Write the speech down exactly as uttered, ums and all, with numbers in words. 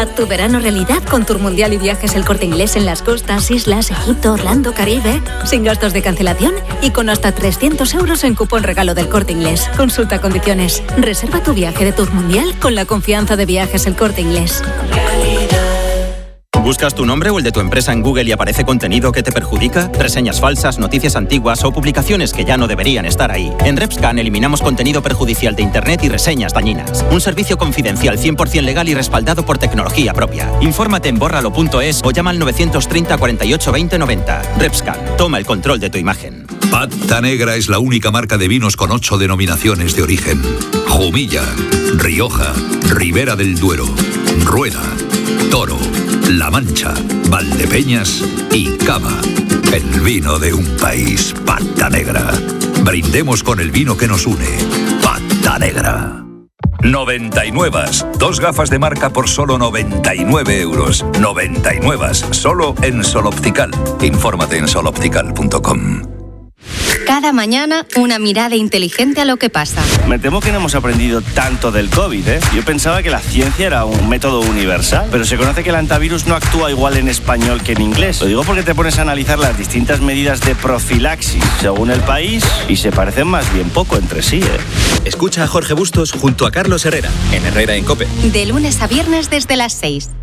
Haz tu verano realidad con Tour Mundial y Viajes El Corte Inglés en las costas, islas, Egipto, Orlando, Caribe. Sin gastos de cancelación y con hasta trescientos euros en cupón regalo del Corte Inglés. Consulta condiciones. Reserva tu viaje de Tour Mundial con la confianza de Viajes El Corte Inglés. ¿Buscas tu nombre o el de tu empresa en Google y aparece contenido que te perjudica? Reseñas falsas, noticias antiguas o publicaciones que ya no deberían estar ahí. En RepScan eliminamos contenido perjudicial de Internet y reseñas dañinas. Un servicio confidencial cien por ciento legal y respaldado por tecnología propia. Infórmate en bórralo punto es o llama al novecientos treinta cuarenta y ocho veinte noventa. RepScan, toma el control de tu imagen. Pata Negra es la única marca de vinos con ocho denominaciones de origen. Jumilla, Rioja, Ribera del Duero, Rueda, Toro, La Mancha, Valdepeñas y Cava. El vino de un país. Pata Negra. Brindemos con el vino que nos une. Pata Negra. noventa y nueve. Dos gafas de marca por solo noventa y nueve euros. noventa y nueve. Solo en Sol Optical. Infórmate en sol optical punto com. Cada mañana, una mirada inteligente a lo que pasa. Me temo que no hemos aprendido tanto del COVID, ¿eh? Yo pensaba que la ciencia era un método universal, pero se conoce que el antivirus no actúa igual en español que en inglés. Lo digo porque te pones a analizar las distintas medidas de profilaxis según el país y se parecen más bien poco entre sí, ¿eh? Escucha a Jorge Bustos junto a Carlos Herrera, en Herrera en COPE. De lunes a viernes desde las seis.